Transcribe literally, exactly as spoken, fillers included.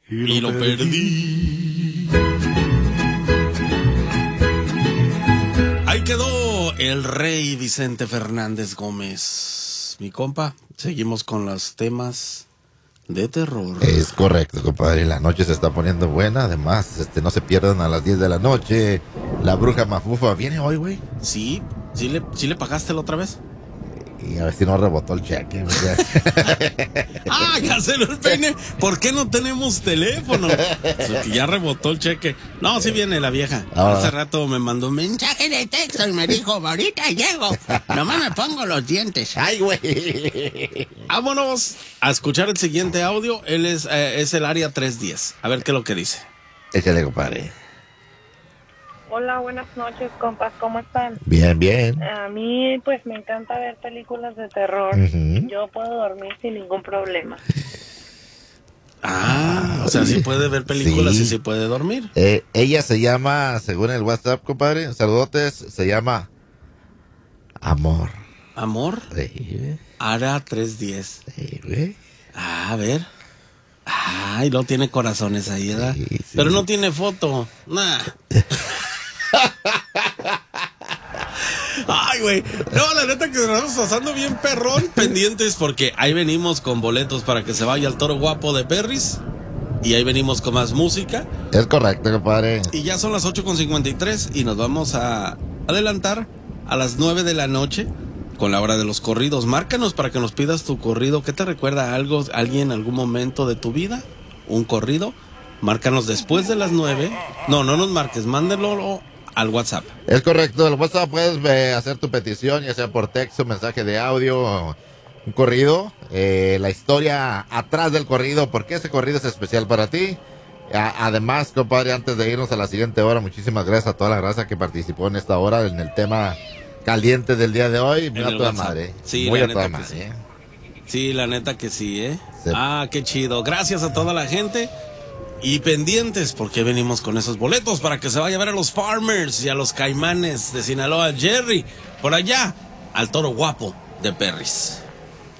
y lo perdí. Ahí quedó el rey Vicente Fernández Gómez. Mi compa, seguimos con los temas de terror. Es correcto, compadre. La noche se está poniendo buena. Además, este, no se pierdan a las diez de la noche. La bruja mafufa viene hoy, güey. Sí, ¿sí le, sí le pagaste la otra vez? Y a ver si no rebotó el cheque. Ah, ya se lo peine. ¿Por qué no tenemos teléfono? Porque ya rebotó el cheque. No, sí viene la vieja. Ah. Hace rato me mandó un mensaje de texto y me dijo, ahorita llego. Nomás me pongo los dientes. Ay, güey. Vámonos a escuchar el siguiente audio. Él es, eh, es el área tres diez. A ver qué es lo que dice. Échale, compadre. Hola, buenas noches, compas, ¿cómo están? Bien, bien. A mí, pues, me encanta ver películas de terror. Uh-huh. Yo puedo dormir sin ningún problema. Ah, o sea, sí puede ver películas Sí. y sí puede dormir. Eh, ella se llama, según el WhatsApp, compadre, saludotes, se llama Amor. Amor, Sí, área tres diez. sí, güey. Ah, a ver. Ay, no tiene corazones ahí, ¿verdad? Sí, sí. Pero no tiene foto. Nah. Ay, güey. No, la neta que nos estamos pasando bien perrón. Pendientes porque ahí venimos con boletos para que se vaya al Toro Guapo de Perris. Y ahí venimos con más música. Es correcto, compadre. Y ya son las ocho con cincuenta y tres y nos vamos a adelantar a las nueve de la noche con la hora de los corridos. Márcanos para que nos pidas tu corrido. ¿Qué te recuerda a algo, alguien en algún momento de tu vida? ¿Un corrido? Márcanos después de las nueve. No, no nos marques, mándelo al WhatsApp. Es correcto, el WhatsApp puedes eh, hacer tu petición, ya sea por texto, mensaje de audio, o un corrido, eh, la historia atrás del corrido, por qué ese corrido es especial para ti. A- además, compadre, antes de irnos a la siguiente hora, muchísimas gracias a toda la raza que participó en esta hora, en el tema caliente del día de hoy. Muy En a el toda WhatsApp. madre. Sí, Muy la a toda neta que madre. sí. eh. Sí, la neta que sí, ¿eh? Sí. Ah, qué chido. Gracias a toda la gente. Y pendientes, porque venimos con esos boletos para que se vaya a ver a los Farmers y a los Caimanes de Sinaloa, Jerry, por allá, al Toro Guapo de Perris.